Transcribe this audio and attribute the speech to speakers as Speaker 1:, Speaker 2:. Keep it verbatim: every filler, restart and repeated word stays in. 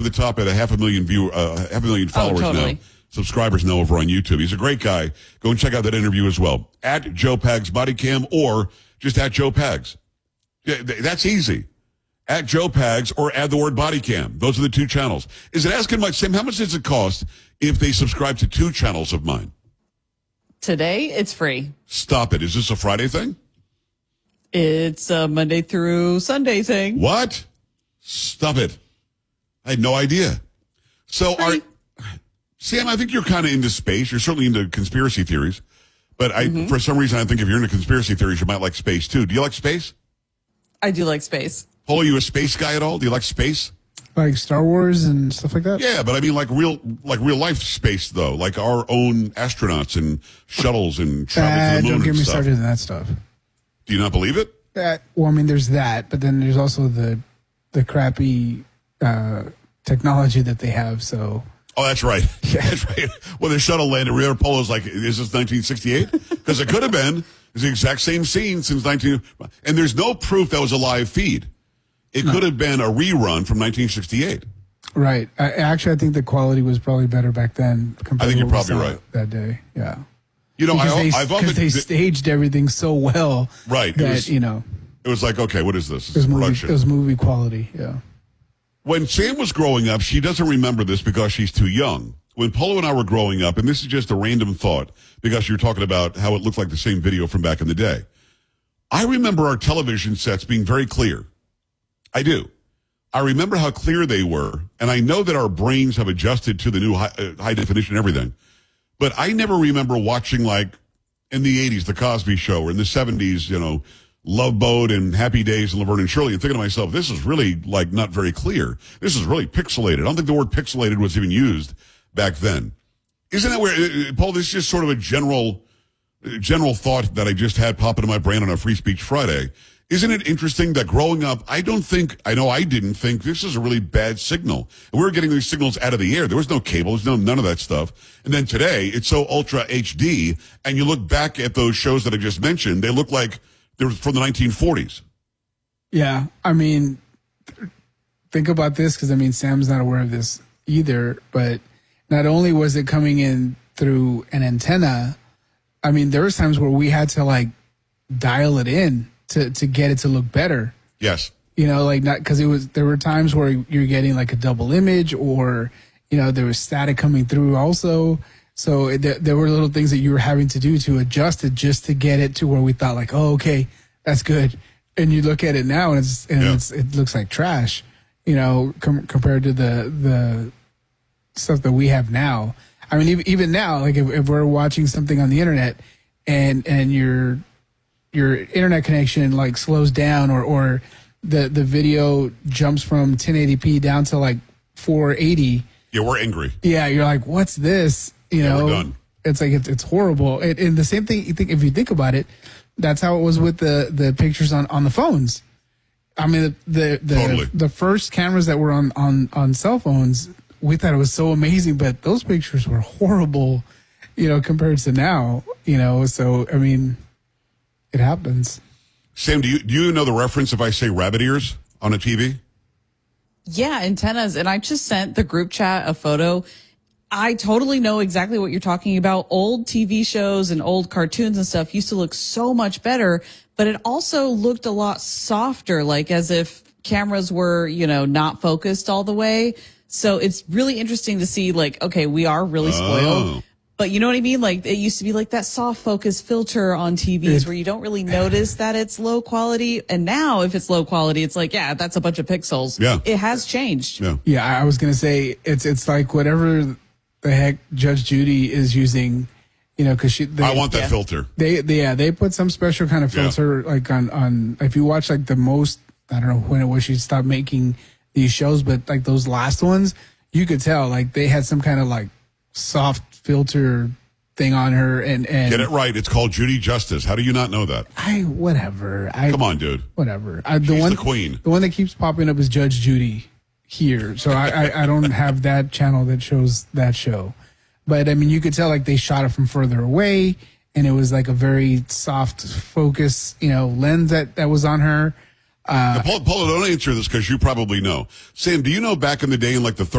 Speaker 1: the top at a half a million view, uh, half a million followers
Speaker 2: oh, totally.
Speaker 1: now. Subscribers now over on YouTube. He's a great guy. Go and check out that interview as well. At Joe Pags Body Cam or just at Joe Pags. Yeah, that's easy. At Joe Pags or add the word body cam. Those are the two channels. Is it asking my Sam, how much does it cost if they subscribe to two channels of mine?
Speaker 2: Today, it's free.
Speaker 1: Stop it. Is this a Friday thing?
Speaker 2: It's a Monday through Sunday thing.
Speaker 1: What? Stop it. I had no idea. So, are, Sam, I think you're kind of into space. You're certainly into conspiracy theories. But I, mm-hmm. for some reason, I think if you're into conspiracy theories, you might like space, too. Do you like space?
Speaker 2: I do like space.
Speaker 1: Paul, are you a space guy at all? Do you like space?
Speaker 3: Like Star Wars and stuff like that?
Speaker 1: Yeah, but I mean like real like real life space, though. Like our own astronauts and shuttles and travel
Speaker 3: uh,
Speaker 1: to the moon
Speaker 3: Don't get
Speaker 1: and
Speaker 3: me
Speaker 1: stuff.
Speaker 3: started on that stuff.
Speaker 1: Do you not believe it?
Speaker 3: Uh, well, I mean, there's that, but then there's also the the crappy uh, technology that they have, so...
Speaker 1: Oh, that's right. Yeah. That's right. When the shuttle landed, Rio Polo's like, is this nineteen sixty-eight? Because it could have been. It's the exact same scene since nineteen... And there's no proof that was a live feed. It no. could have been a rerun from nineteen sixty-eight.
Speaker 3: Right. I, actually, I think the quality was probably better back then.
Speaker 1: I think you're probably right.
Speaker 3: That day, yeah.
Speaker 1: You know,
Speaker 3: because
Speaker 1: I,
Speaker 3: they,
Speaker 1: I've
Speaker 3: Because they staged everything so well.
Speaker 1: Right.
Speaker 3: That,
Speaker 1: it was,
Speaker 3: you know.
Speaker 1: It was like, okay, what is this?
Speaker 3: It was, movie,
Speaker 1: production.
Speaker 3: it was movie quality, yeah.
Speaker 1: When Sam was growing up, she doesn't remember this because she's too young. When Polo and I were growing up, and this is just a random thought because you're talking about how it looked like the same video from back in the day. I remember our television sets being very clear. I do. I remember how clear they were, and I know that our brains have adjusted to the new high, uh, high definition and everything. But I never remember watching, like, in the eighties, The Cosby Show, or in the seventies, you know, Love Boat and Happy Days and Laverne and Shirley, and thinking to myself, this is really, like, not very clear. This is really pixelated. I don't think the word pixelated was even used back then. Isn't that where, uh, Paul, this is just sort of a general, uh, general thought that I just had pop into my brain on a Free Speech Friday. Isn't it interesting that growing up, I don't think, I know I didn't think this is a really bad signal. And we were getting these signals out of the air. There was no cable. There's no, none of that stuff. And then today, it's so ultra H D. And you look back at those shows that I just mentioned, they look like they were from the nineteen forties.
Speaker 3: Yeah. I mean, think about this, because, I mean, Sam's not aware of this either. But not only was it coming in through an antenna, I mean, there was times where we had to, like, dial it in to to get it to look better.
Speaker 1: Yes.
Speaker 3: You know, like, not because it was, there were times where you're getting like a double image, or, you know, there was static coming through also. So it, there, there were little things that you were having to do to adjust it just to get it to where we thought like, oh, okay, that's good. And you look at it now and it's, and
Speaker 1: yeah.
Speaker 3: it's, it looks like trash, you know, com- compared to the, the stuff that we have now. I mean, even, even now, like if, if we're watching something on the internet and, and you're, your internet connection like slows down, or, or the, the video jumps from ten eighty p down to like four eighty.
Speaker 1: Yeah, we're angry.
Speaker 3: Yeah, you're like, what's this? You
Speaker 1: yeah,
Speaker 3: know,
Speaker 1: we're done.
Speaker 3: It's like, it's, it's horrible. It, and the same thing, you think, if you think about it, that's how it was with the, the pictures on, on the phones. I mean, the, the,
Speaker 1: totally.
Speaker 3: the first cameras that were on, on, on cell phones, we thought it was so amazing, but those pictures were horrible, you know, compared to now, you know, so, I mean, it happens.
Speaker 1: Sam, do you do you know the reference if I say rabbit ears on a T V?
Speaker 2: Yeah, antennas. And I just sent the group chat a photo. I totally know exactly what you're talking about. Old T V shows and old cartoons and stuff used to look so much better, but it also looked a lot softer, like as if cameras were, you know, not focused all the way. So it's really interesting to see, like, okay, we are really spoiled.
Speaker 1: Oh.
Speaker 2: But you know what I mean? Like, it used to be like that soft focus filter on T Vs where you don't really notice that it's low quality. And now if it's low quality, it's like, yeah, that's a bunch of pixels.
Speaker 1: Yeah.
Speaker 2: It has changed.
Speaker 1: Yeah.
Speaker 3: Yeah, I was going to say, it's it's like whatever the heck Judge Judy is using, you know, because she... They,
Speaker 1: I want that
Speaker 2: yeah.
Speaker 1: filter.
Speaker 3: They, they, yeah, they put some special kind of filter, yeah. like on, on, if you watch like the most, I don't know when it was she stopped making these shows, but like those last ones, you could tell like they had some kind of like soft filter thing on her, and, and
Speaker 1: get it right. It's called Judy Justice. How do you not know that?
Speaker 3: I whatever. I
Speaker 1: come on, dude.
Speaker 3: Whatever. I, the
Speaker 1: She's
Speaker 3: one,
Speaker 1: the queen.
Speaker 3: The one that keeps popping up is Judge Judy here, so I, I, I don't have that channel that shows that show. But I mean, you could tell like they shot it from further away, and it was like a very soft focus, you know, lens that that was on her. Uh,
Speaker 1: Paul, Paul, don't answer this because you probably know. Sam, do you know back in the day in like the